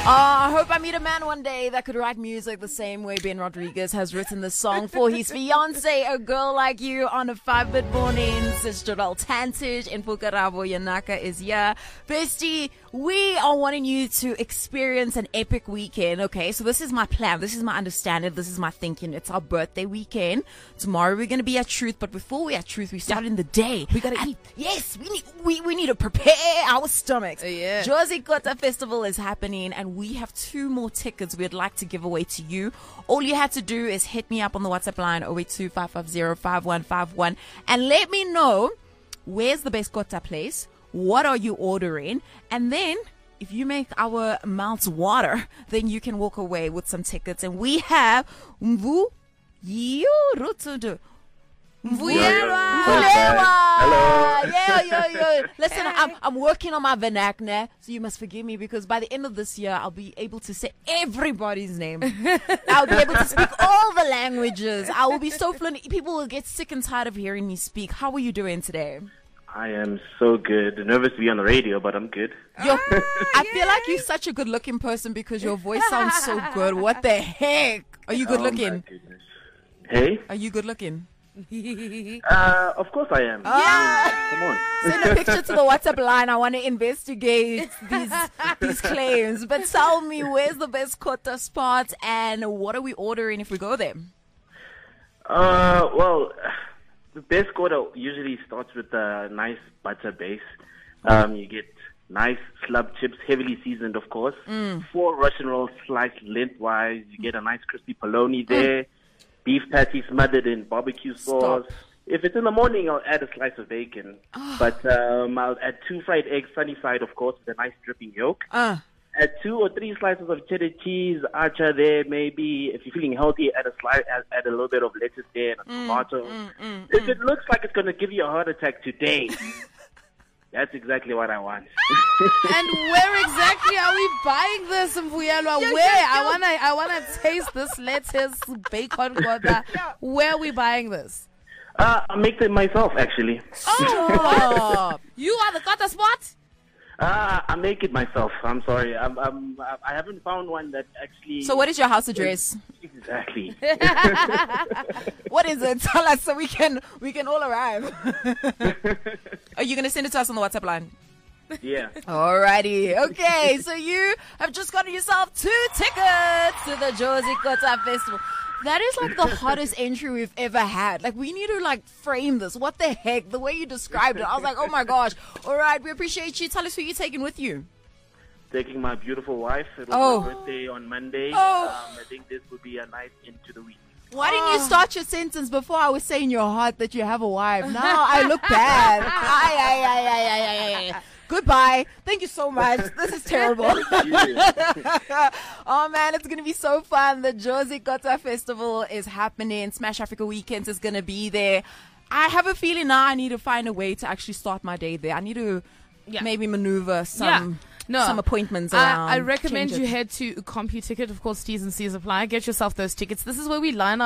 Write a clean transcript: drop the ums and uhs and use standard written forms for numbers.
I hope I meet a man one day that could write music the same way Ben Rodriguez has written this song for his fiance, A Girl Like You, on a 5-bit mornings. It's Jodel Tantich and Fukarabo Yanaka is here. Bestie, we are wanting you to experience an epic weekend, okay? So this is my plan. This is my understanding. This is my thinking. It's our birthday weekend. Tomorrow we're going to be at Truth, but before we at Truth, we start in the day. We got to eat. Yes, we need to prepare our stomachs. Yeah. Jozi Kota Festival is happening, and we have 2 more tickets we'd like to give away to you. All you have to do is hit me up on the WhatsApp line 082-550-5151 and let me know where's the best Kota place, what are you ordering, and then if you make our mouths water, then you can walk away with some tickets. And we have Mvu Yirutudu. Vuyelwa. Hello. Yeah. Listen, I'm working on my vernacular, so you must forgive me, because by the end of this year, I'll be able to say everybody's name. I'll be able to speak all the languages. I will be so fluent. People will get sick and tired of hearing me speak. How are you doing today? I am so good. Nervous to be on the radio, but I'm good. I feel like you're such a good-looking person because your voice sounds so good. What the heck? Are you good-looking? Oh my goodness. Hey? Are you good-looking? Of course I am. Come on. Send a picture to the WhatsApp line. I want to investigate these claims. But tell me, where's the best Kota spot and what are we ordering if we go there? Well, the best Kota usually starts with a nice butter base. You get nice slab chips, heavily seasoned, of course. 4 Russian rolls sliced lengthwise. You get a nice crispy polony there. Beef patty smothered in barbecue sauce. If it's in the morning, I'll add a slice of bacon. But I'll add 2 fried eggs, sunny side, of course, with a nice dripping yolk. Add 2 or 3 slices of cheddar cheese, archer there, maybe. If you're feeling healthy, add a little bit of lettuce there and a tomato. If it looks like it's going to give you a heart attack today, that's exactly what I want. And where exactly are we buying this, Mvuyelwa? Where? I wanna taste this lettuce, bacon, Kota. Where are we buying this? I make it myself, actually. Oh, you are the Kota spot? I make it myself. I'm sorry. I haven't found one that actually... So what is your house address? Exactly. What is it? Tell us so we can all arrive. Are you going to send it to us on the WhatsApp line? Yeah. Alrighty. Okay, so you have just gotten yourself 2 tickets to the Jozi Kota Festival. That is like the hottest entry we've ever had. Like, we need to like frame this. What the heck? The way you described it, I was like, oh my gosh. All right, we appreciate you. Tell us who you're taking with you. Taking my beautiful wife. It was her birthday on Monday. I think this would be a nice end to the week. Why didn't you start your sentence before I was saying your heart that you have a wife? Now I look bad. Ay. Goodbye. Thank you so much. This is terrible. Oh, man, it's going to be so fun. The Jozi Kota Festival is happening. Smash Africa Weekends is going to be there. I have a feeling now I need to find a way to actually start my day there. I need to maybe maneuver some appointments around. I recommend you head to CompuTicket. Of course, T's and C's apply. Get yourself those tickets. This is where we line up